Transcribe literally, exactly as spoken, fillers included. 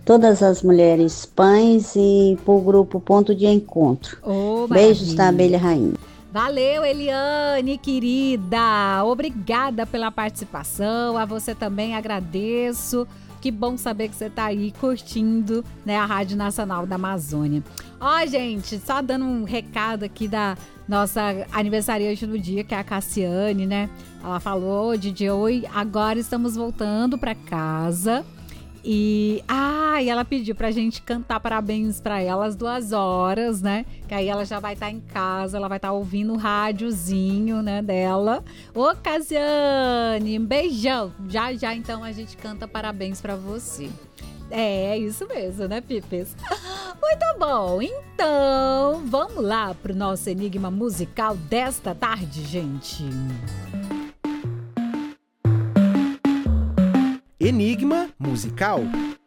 todas as mulheres pães e pro grupo Ponto de Encontro. Oh, Beijos da Abelha Rainha. Valeu, Eliane, querida. Obrigada pela participação. A você também agradeço. Que bom saber que você tá aí curtindo, né, a Rádio Nacional da Amazônia. Ó, gente, só dando um recado aqui da nossa aniversariante do dia, que é a Cassiane, né? Ela falou, Didi, oi, agora estamos voltando para casa. E, ah, e ela pediu pra gente cantar parabéns pra ela às duas horas, né? Que aí ela já vai estar em casa, ela vai estar ouvindo o rádiozinho, né, dela. Ô, Casiane, um beijão. Já, já, então, a gente canta parabéns pra você. É, isso mesmo, né, Pipes? Muito bom. Então, vamos lá pro nosso enigma musical desta tarde, gente. Enigma musical.